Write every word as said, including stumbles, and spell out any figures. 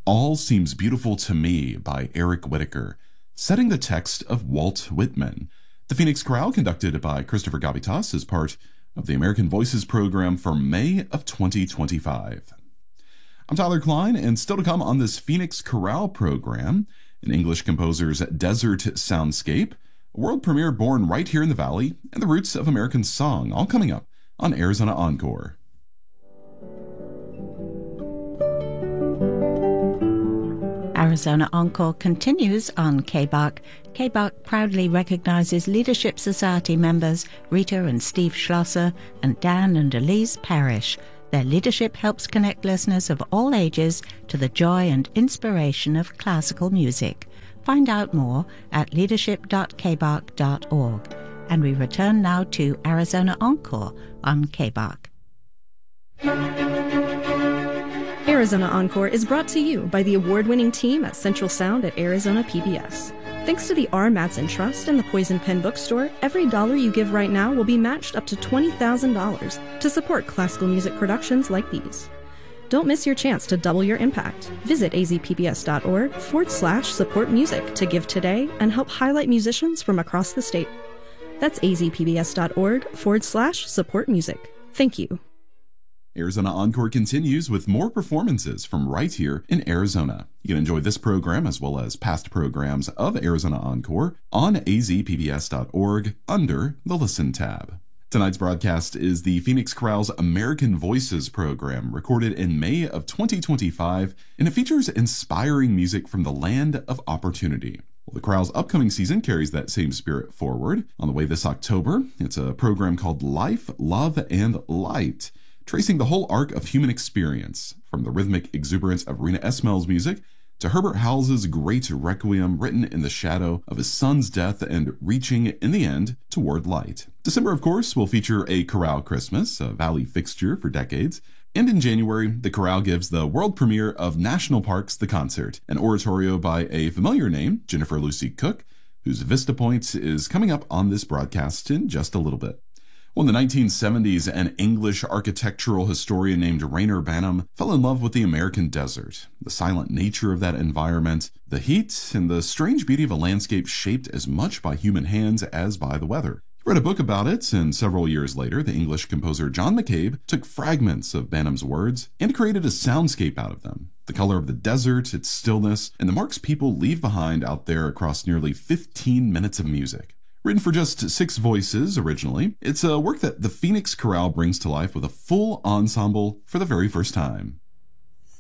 All Seems Beautiful to Me by Eric Whitacre, setting the text of Walt Whitman. The Phoenix Chorale, conducted by Christopher Gavitas, is part of the American Voices program for May of twenty twenty-five. I'm Tyler Klein, and still to come on this Phoenix Chorale program, an English composer's Desert Soundscape, a world premiere born right here in the Valley, and the roots of American song, all coming up on Arizona Encore. Arizona Encore continues on K B O C. K B O C proudly recognizes Leadership Society members Rita and Steve Schlosser and Dan and Elise Parrish. Their leadership helps connect listeners of all ages to the joy and inspiration of classical music. Find out more at leadership dot k b o c dot org. And we return now to Arizona Encore on K B O C. Arizona Encore is brought to you by the award-winning team at Central Sound at Arizona P B S. Thanks to the R. Mattson Trust and the Poison Pen Bookstore, every dollar you give right now will be matched up to twenty thousand dollars to support classical music productions like these. Don't miss your chance to double your impact. Visit azpbs.org forward slash support music to give today and help highlight musicians from across the state. That's azpbs.org forward slash support music. Thank you. Arizona Encore continues with more performances from right here in Arizona. You can enjoy this program as well as past programs of Arizona Encore on a z p b s dot org under the Listen tab. Tonight's broadcast is the Phoenix Chorale's American Voices program, recorded in May of twenty twenty-five, and it features inspiring music from the land of opportunity. Well, the chorale's upcoming season carries that same spirit forward. On the way this October, it's a program called Life, Love, and Light, tracing the whole arc of human experience, from the rhythmic exuberance of Rena Esmail's music to Herbert Howells's great Requiem written in the shadow of his son's death and reaching, in the end, toward light. December, of course, will feature a Chorale Christmas, a Valley fixture for decades. And in January, the chorale gives the world premiere of National Parks The Concert, an oratorio by a familiar name, Jennifer Lucy Cook, whose Vista Point is coming up on this broadcast in just a little bit. Well, in the nineteen seventies, an English architectural historian named Reyner Banham fell in love with the American desert, the silent nature of that environment, the heat, and the strange beauty of a landscape shaped as much by human hands as by the weather. He wrote a book about it, and several years later, the English composer John McCabe took fragments of Banham's words and created a soundscape out of them. The color of the desert, its stillness, and the marks people leave behind out there across nearly fifteen minutes of music. Written for just six voices originally, it's a work that the Phoenix Chorale brings to life with a full ensemble for the very first time.